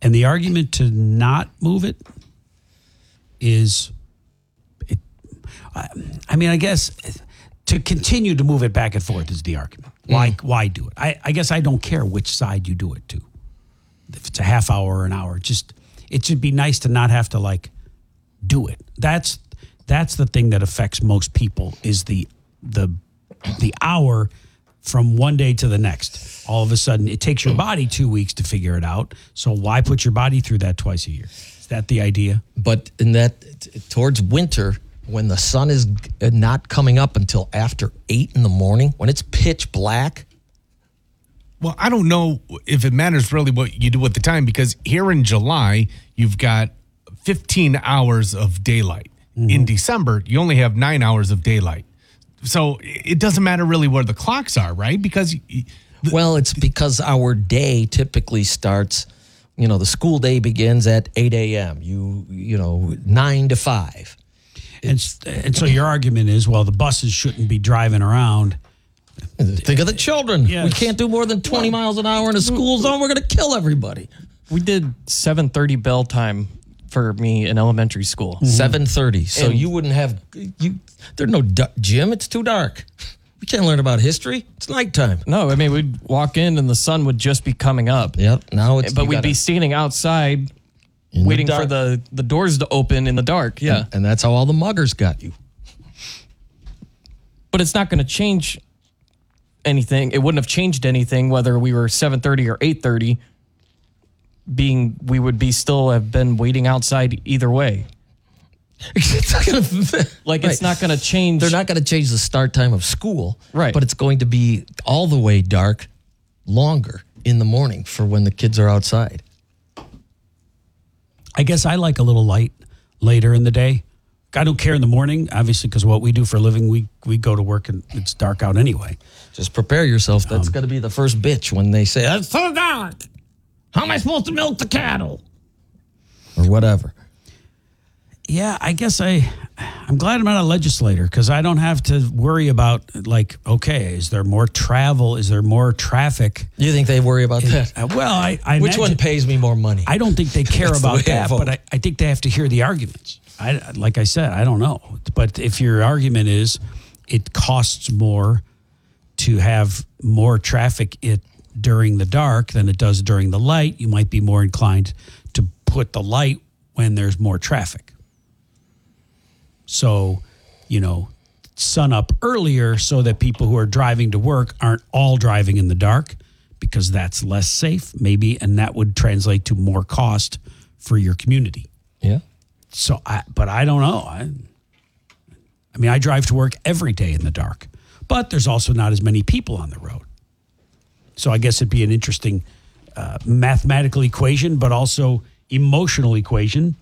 And the argument to not move it is, I guess to continue to move it back and forth is the argument. Why do it? I guess I don't care which side you do it to. If it's a half hour or an hour, it should be nice to not have to do it. That's the thing that affects most people is the hour from one day to the next. All of a sudden, it takes your body 2 weeks to figure it out. So why put your body through that twice a year? Is that the idea? But in that, towards winter, when the sun is not coming up until after 8 in the morning, when it's pitch black. Well, I don't know if it matters really what you do at the time, because here in July, you've got 15 hours of daylight. Mm-hmm. In December, you only have 9 hours of daylight. So it doesn't matter really where the clocks are, right? Because well, it's because our day typically starts, the school day begins at 8 a.m. 9 to 5. And so your argument is, well, the buses shouldn't be driving around. Think of the children. Yes. We can't do more than 20 miles an hour in a school zone. We're going to kill everybody. We did 7:30 bell time for me in elementary school. 7:30. So you wouldn't have there's no gym. It's too dark. We can't learn about history. It's nighttime. No, we'd walk in and the sun would just be coming up. Yep. Now but we'd be standing outside waiting for the doors to open in the dark. Yeah. And that's how all the muggers got you. But it's not going to change anything. It wouldn't have changed anything whether we were 7:30 or 8:30. We would still have been waiting outside either way. It's not gonna, it's not going to change. They're not going to change the start time of school. Right. But it's going to be all the way dark longer in the morning for when the kids are outside. I guess I like a little light later in the day. I don't care in the morning, obviously, because what we do for a living, we go to work and it's dark out anyway. Just prepare yourself. That's going to be the first bitch when they say, it's so dark. How am I supposed to milk the cattle? Or whatever. Yeah, I guess I'm glad I'm not a legislator because I don't have to worry about, okay, is there more travel? Is there more traffic? You think they worry about that? Well, I Which one pays me more money? I don't think they care about that, but I think they have to hear the arguments. Like I said, I don't know. But if your argument is it costs more to have more traffic during the dark than it does during the light, you might be more inclined to put the light when there's more traffic. So, sun up earlier so that people who are driving to work aren't all driving in the dark because that's less safe, maybe, and that would translate to more cost for your community. Yeah. So, but I don't know. I drive to work every day in the dark, but there's also not as many people on the road. So I guess it'd be an interesting mathematical equation, but also emotional equation,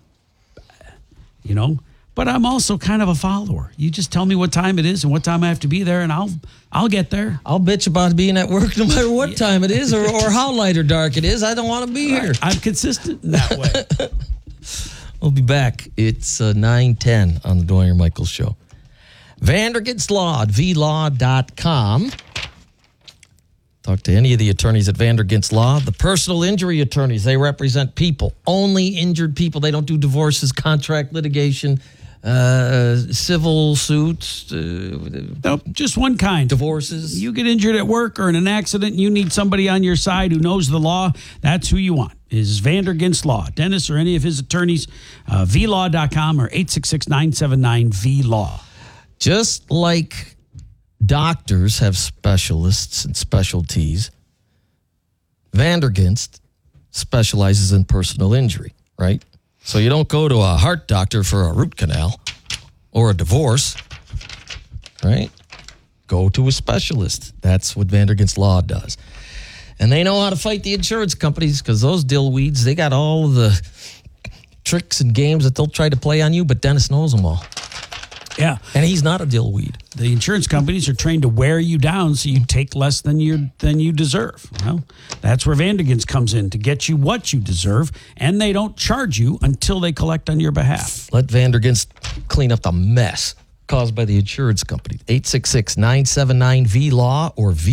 But I'm also kind of a follower. You just tell me what time it is and what time I have to be there, and I'll get there. I'll bitch about being at work no matter what time it is or how light or dark it is. I don't want to be here. I'm consistent in that way. We'll be back. It's 9:10 on the Dwyer Michaels Show. Vandergits Law at vlaw.com. Talk to any of the attorneys at Vandergits Law. The personal injury attorneys, they represent people, only injured people. They don't do divorces, contract litigation, civil suits. Nope, just one kind. Divorces. You get injured at work or in an accident and you need somebody on your side who knows the law, that's who you want. Is Vandergits Law. Dennis or any of his attorneys, vlaw.com or 866-979-VLAW. Just like doctors have specialists and specialties, Vandergits specializes in personal injury, right? So you don't go to a heart doctor for a root canal or a divorce, right? Go to a specialist. That's what Vandergits Law does. And they know how to fight the insurance companies because those dillweeds, they got all of the tricks and games that they'll try to play on you, but Dennis knows them all. Yeah. And he's not a dillweed. The insurance companies are trained to wear you down so you take less than you deserve. Well, that's where Vandergits comes in, to get you what you deserve, and they don't charge you until they collect on your behalf. Let Vandergits clean up the mess caused by the insurance company. 866-979-VLAW or